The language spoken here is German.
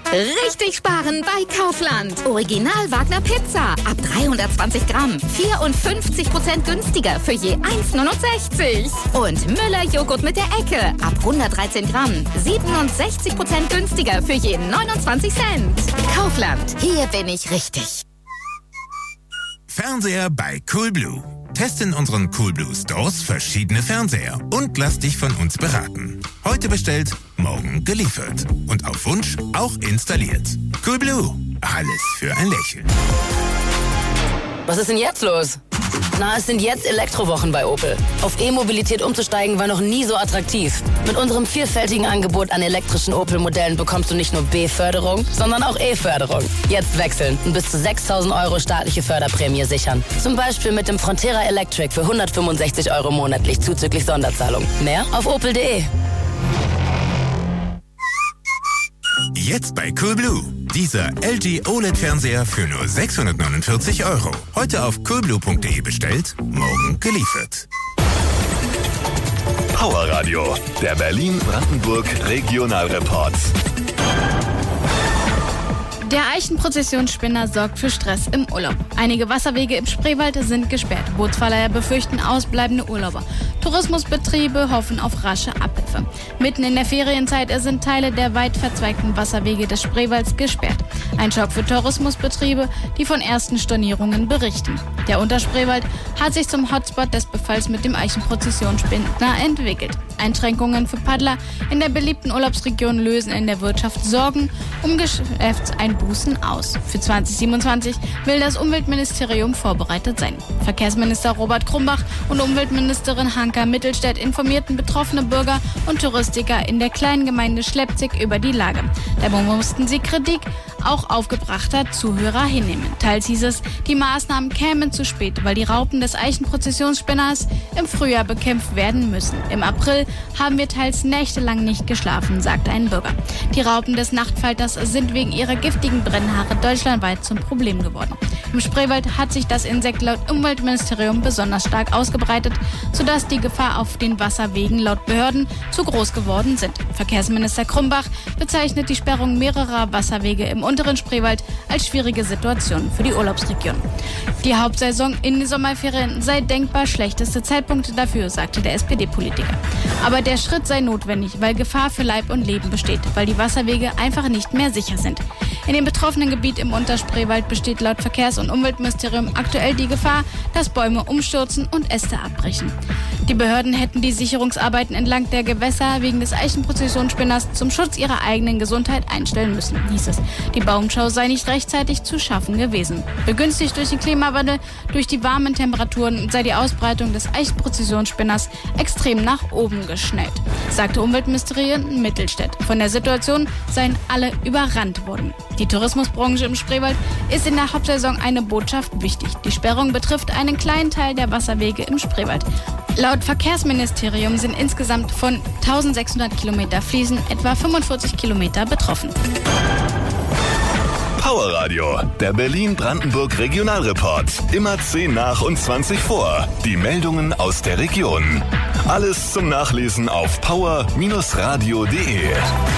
Richtig sparen bei Kaufland. Original Wagner Pizza. Ab 320 Gramm. 54% günstiger für je 1,69. Und Müller Joghurt mit der Ecke. Ab 113 Gramm. 67% günstiger für je 29 Cent. Kaufland. Hier bin ich richtig. Fernseher bei Coolblue. Teste in unseren Coolblue Stores verschiedene Fernseher und lass dich von uns beraten. Heute bestellt, morgen geliefert. Und auf Wunsch auch installiert. Coolblue. Alles für ein Lächeln. Was ist denn jetzt los? Na, es sind jetzt Elektrowochen bei Opel. Auf E-Mobilität umzusteigen war noch nie so attraktiv. Mit unserem vielfältigen Angebot an elektrischen Opel-Modellen bekommst du nicht nur B-Förderung, sondern auch E-Förderung. Jetzt wechseln und bis zu 6.000 € staatliche Förderprämie sichern. Zum Beispiel mit dem Frontera Electric für 165 € monatlich zuzüglich Sonderzahlung. Mehr auf opel.de. Jetzt bei Coolblue. Dieser LG OLED-Fernseher für nur 649 €. Heute auf coolblue.de bestellt, morgen geliefert. Power Radio, der Berlin-Brandenburg Regionalreport. Der Eichenprozessionsspinner sorgt für Stress im Urlaub. Einige Wasserwege im Spreewald sind gesperrt. Bootsverleiher befürchten ausbleibende Urlauber. Tourismusbetriebe hoffen auf rasche Abhilfe. Mitten in der Ferienzeit sind Teile der weit verzweigten Wasserwege des Spreewalds gesperrt. Ein Schock für Tourismusbetriebe, die von ersten Stornierungen berichten. Der Unterspreewald hat sich zum Hotspot des Befalls mit dem Eichenprozessionsspinner entwickelt. Einschränkungen für Paddler in der beliebten Urlaubsregion lösen in der Wirtschaft Sorgen um Geschäftseinbußen aus. Für 2027 will das Umweltministerium vorbereitet sein. Verkehrsminister Robert Krumbach und Umweltministerin Hanka Mittelstädt informierten betroffene Bürger und Touristiker in der kleinen Gemeinde Schlepzig über die Lage. Dabei mussten sie Kritik auch aufgebrachter Zuhörer hinnehmen. Teils hieß es, die Maßnahmen kämen zu spät, weil die Raupen des Eichenprozessionsspinners im Frühjahr bekämpft werden müssen. Im April haben wir teils nächtelang nicht geschlafen, sagte ein Bürger. Die Raupen des Nachtfalters sind wegen ihrer giftigen Brennhaare deutschlandweit zum Problem geworden. Im Spreewald hat sich das Insekt laut Umweltministerium besonders stark ausgebreitet, sodass die Gefahr auf den Wasserwegen laut Behörden zu groß geworden sind. Verkehrsminister Krumbach bezeichnet die Sperrung mehrerer Wasserwege im unteren Spreewald als schwierige Situation für die Urlaubsregion. Die Hauptsaison in den Sommerferien sei denkbar schlechteste Zeitpunkt dafür, sagte der SPD-Politiker. Aber der Schritt sei notwendig, weil Gefahr für Leib und Leben besteht, weil die Wasserwege einfach nicht mehr sicher sind. In dem betroffenen Gebiet im Unterspreewald besteht laut Verkehrs- und Umweltministerium aktuell die Gefahr, dass Bäume umstürzen und Äste abbrechen. Die Behörden hätten die Sicherungsarbeiten entlang der Gewässer wegen des Eichenprozessionsspinners zum Schutz ihrer eigenen Gesundheit einstellen müssen, hieß es. Die Baumschau sei nicht rechtzeitig zu schaffen gewesen. Begünstigt durch den Klimawandel, durch die warmen Temperaturen sei die Ausbreitung des Eichenprozessionsspinners extrem nach oben geschnellt, sagte Umweltministerin Mittelstädt. Von der Situation seien alle überrannt worden. Die Tourismusbranche im Spreewald ist in der Hauptsaison eine Botschaft wichtig. Die Sperrung betrifft einen kleinen Teil der Wasserwege im Spreewald. Laut Verkehrsministerium sind insgesamt von 1600 Kilometer Fliesen etwa 45 Kilometer betroffen. Power Radio, der Berlin-Brandenburg Regionalreport. Immer 10 nach und 20 vor. Die Meldungen aus der Region. Alles zum Nachlesen auf power-radio.de.